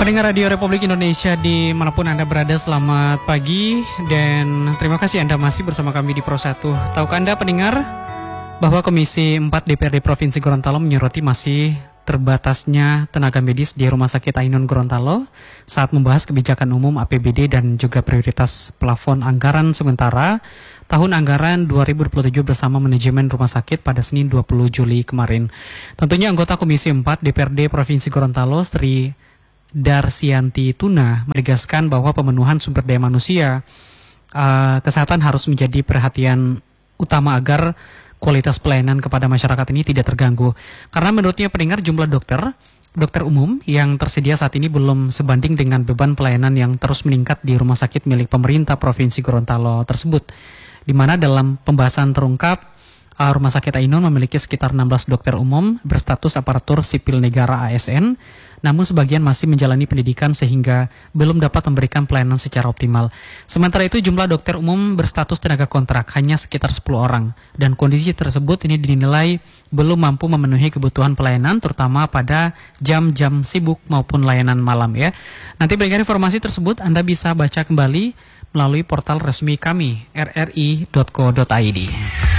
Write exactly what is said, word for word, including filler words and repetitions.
Pendengar Radio Republik Indonesia dimanapun Anda berada, selamat pagi dan terima kasih Anda masih bersama kami di Pro satu. Tahukah Anda pendengar bahwa Komisi empat D P R D Provinsi Gorontalo menyoroti masih terbatasnya tenaga medis di Rumah Sakit Ainun Gorontalo saat membahas kebijakan umum A P B D dan juga prioritas plafon anggaran sementara tahun anggaran dua ribu dua puluh tujuh bersama manajemen rumah sakit pada Senin dua puluh Juli kemarin. Tentunya anggota Komisi empat D P R D Provinsi Gorontalo Sri Darsianti Tuna menegaskan bahwa pemenuhan sumber daya manusia uh, kesehatan harus menjadi perhatian utama agar kualitas pelayanan kepada masyarakat ini tidak terganggu. Karena menurutnya pendengar jumlah dokter, dokter umum yang tersedia saat ini belum sebanding dengan beban pelayanan yang terus meningkat di rumah sakit milik pemerintah Provinsi Gorontalo tersebut. Di mana dalam pembahasan terungkap, uh, Rumah Sakit Ainun memiliki sekitar enam belas dokter umum berstatus aparatur sipil negara A S N, namun sebagian masih menjalani pendidikan sehingga belum dapat memberikan pelayanan secara optimal. Sementara itu jumlah dokter umum berstatus tenaga kontrak hanya sekitar sepuluh orang, dan kondisi tersebut ini dinilai belum mampu memenuhi kebutuhan pelayanan terutama pada jam-jam sibuk maupun layanan malam ya. Nanti berikan informasi tersebut Anda bisa baca kembali melalui portal resmi kami r r i dot co dot i d.